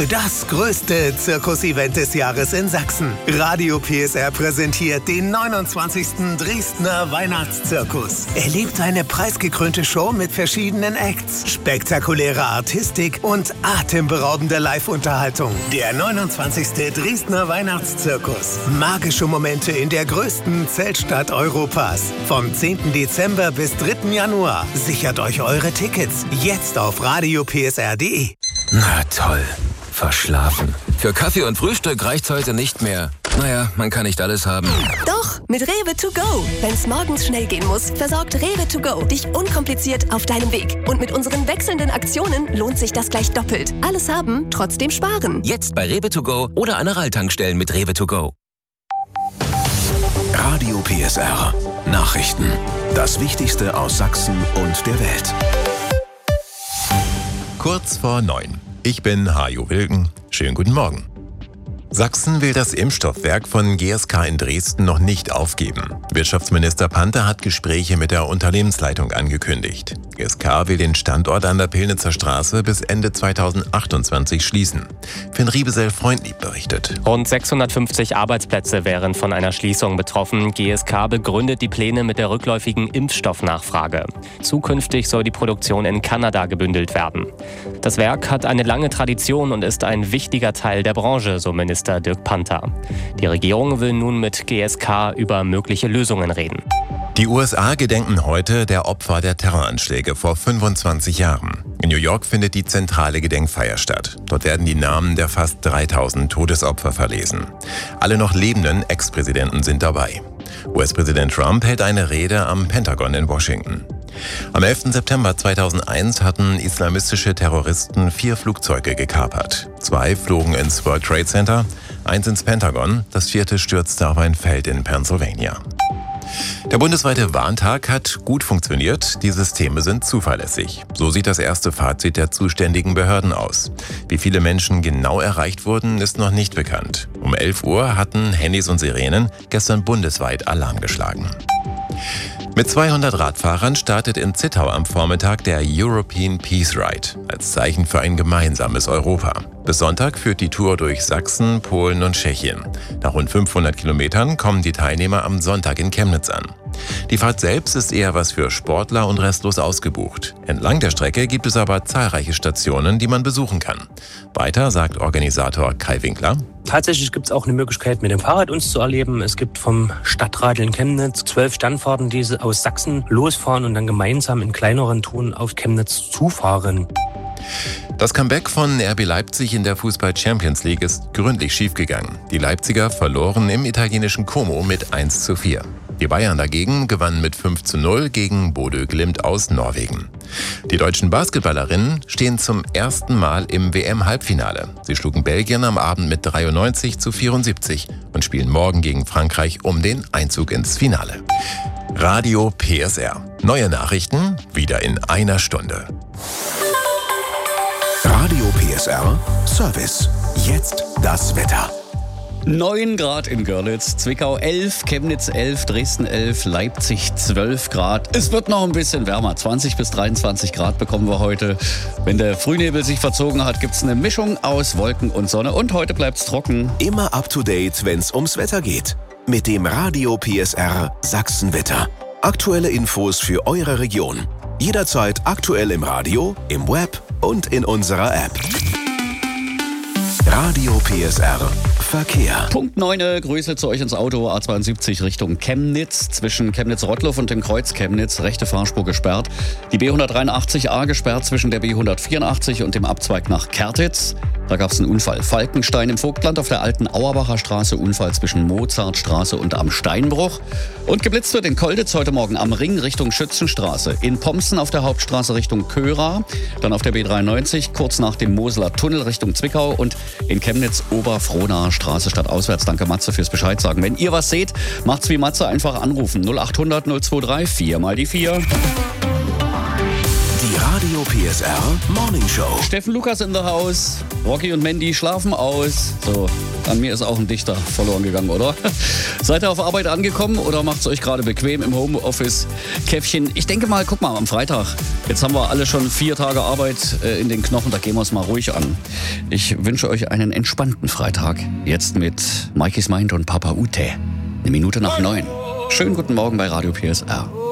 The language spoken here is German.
Das größte Zirkusevent des Jahres in Sachsen. Radio PSR präsentiert den 29. Dresdner Weihnachtszirkus. Erlebt eine preisgekrönte Show mit verschiedenen Acts, spektakuläre Artistik und atemberaubende Live-Unterhaltung. Der 29. Dresdner Weihnachtszirkus. Magische Momente in der größten Zeltstadt Europas. Vom 10. Dezember bis 3. Januar. Sichert euch eure Tickets jetzt auf radiopsr.de. Na toll. Verschlafen. Für Kaffee und Frühstück reicht's heute nicht mehr. Naja, man kann nicht alles haben. Doch, mit Rewe to go. Wenn's morgens schnell gehen muss, versorgt Rewe to go dich unkompliziert auf deinem Weg. Und mit unseren wechselnden Aktionen lohnt sich das gleich doppelt. Alles haben, trotzdem sparen. Jetzt bei Rewe to go oder an Aral-Tankstellen mit Rewe to go. Radio PSR. Nachrichten. Das Wichtigste aus Sachsen und der Welt. Kurz vor 9. Ich bin Hajo Wilken. Schönen guten Morgen. Sachsen will das Impfstoffwerk von GSK in Dresden noch nicht aufgeben. Wirtschaftsminister Panther hat Gespräche mit der Unternehmensleitung angekündigt. GSK will den Standort an der Pillnitzer Straße bis Ende 2028 schließen. Finn Riebesell-Freundlieb berichtet. Rund 650 Arbeitsplätze wären von einer Schließung betroffen. GSK begründet die Pläne mit der rückläufigen Impfstoffnachfrage. Zukünftig soll die Produktion in Kanada gebündelt werden. Das Werk hat eine lange Tradition und ist ein wichtiger Teil der Branche, so Minister Dirk Panther. Die Regierung will nun mit GSK über mögliche Lösungen reden. Die USA gedenken heute der Opfer der Terroranschläge vor 25 Jahren. In New York findet die zentrale Gedenkfeier statt. Dort werden die Namen der fast 3000 Todesopfer verlesen. Alle noch lebenden Ex-Präsidenten sind dabei. US-Präsident Trump hält eine Rede am Pentagon in Washington. Am 11. September 2001 hatten islamistische Terroristen 4 Flugzeuge gekapert. 2 flogen ins World Trade Center, 1 ins Pentagon, das 4. stürzte auf ein Feld in Pennsylvania. Der bundesweite Warntag hat gut funktioniert, die Systeme sind zuverlässig. So sieht das erste Fazit der zuständigen Behörden aus. Wie viele Menschen genau erreicht wurden, ist noch nicht bekannt. Um 11 Uhr hatten Handys und Sirenen gestern bundesweit Alarm geschlagen. Mit 200 Radfahrern startet in Zittau am Vormittag der European Peace Ride als Zeichen für ein gemeinsames Europa. Bis Sonntag führt die Tour durch Sachsen, Polen und Tschechien. Nach rund 500 Kilometern kommen die Teilnehmer am Sonntag in Chemnitz an. Die Fahrt selbst ist eher was für Sportler und restlos ausgebucht. Entlang der Strecke gibt es aber zahlreiche Stationen, die man besuchen kann. Weiter sagt Organisator Kai Winkler. Tatsächlich gibt es auch eine Möglichkeit, mit dem Fahrrad uns zu erleben. Es gibt vom Stadtradl in Chemnitz 12 Standfahrten, die aus Sachsen losfahren und dann gemeinsam in kleineren Touren auf Chemnitz zufahren. Das Comeback von RB Leipzig in der Fußball-Champions League ist gründlich schiefgegangen. Die Leipziger verloren im italienischen Como mit 1:4. Die Bayern dagegen gewannen mit 5:0 gegen Bodø Glimt aus Norwegen. Die deutschen Basketballerinnen stehen zum ersten Mal im WM-Halbfinale. Sie schlugen Belgien am Abend mit 93:74 und spielen morgen gegen Frankreich um den Einzug ins Finale. Radio PSR. Neue Nachrichten wieder in einer Stunde. Radio PSR Service. Jetzt das Wetter. 9 Grad in Görlitz, Zwickau 11, Chemnitz 11, Dresden 11, Leipzig 12 Grad. Es wird noch ein bisschen wärmer, 20 bis 23 Grad bekommen wir heute. Wenn der Frühnebel sich verzogen hat, gibt es eine Mischung aus Wolken und Sonne und heute bleibt es trocken. Immer up to date, wenn es ums Wetter geht. Mit dem Radio PSR Sachsenwetter. Aktuelle Infos für eure Region. Jederzeit aktuell im Radio, im Web und in unserer App. Radio PSR Verkehr. Punkt 9, Grüße zu euch ins Auto, A72 Richtung Chemnitz. Zwischen Chemnitz-Rottloff und dem Kreuz Chemnitz, rechte Fahrspur gesperrt. Die B183a gesperrt zwischen der B184 und dem Abzweig nach Kertitz. Da gab es einen Unfall. Falkenstein im Vogtland auf der alten Auerbacher Straße, Unfall zwischen Mozartstraße und am Steinbruch. Und geblitzt wird in Kolditz heute Morgen am Ring Richtung Schützenstraße. In Pomsen auf der Hauptstraße Richtung Köra. Dann auf der B93 kurz nach dem Moseler Tunnel Richtung Zwickau. Und in Chemnitz Oberfrohnaer Straße stadtauswärts. Danke Matze fürs Bescheid sagen. Wenn ihr was seht, macht's wie Matze, einfach anrufen. 0800 023 4 mal die 4. Die Radio PSR Morning Show. Steffen Lukas in the house. Rocky und Mandy schlafen aus. So, an mir ist auch ein Dichter verloren gegangen, oder? Seid ihr auf Arbeit angekommen oder macht es euch gerade bequem im Homeoffice? Käffchen, ich denke mal, guck mal, am Freitag. Jetzt haben wir alle schon 4 Tage Arbeit in den Knochen, da gehen wir es mal ruhig an. Ich wünsche euch einen entspannten Freitag. Jetzt mit Mikey's Mind und Papa Ute. 1 Minute nach 9. Schönen guten Morgen bei Radio PSR.